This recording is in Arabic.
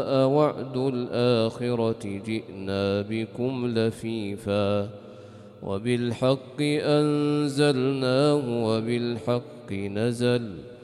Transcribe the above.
وعد الآخرة جئنا بكم لفيفا وبالحق أنزلناه وبالحق نزل